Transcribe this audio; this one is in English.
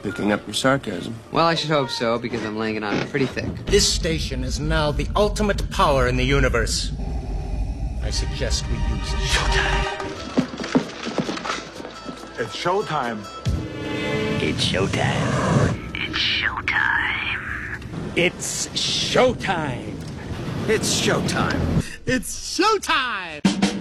picking up your sarcasm. Well, I should hope so, because I'm laying it on pretty thick. This station is now the ultimate power in the universe. I suggest we use it. It's showtime. It's showtime. It's showtime. It's showtime. It's showtime. It's showtime.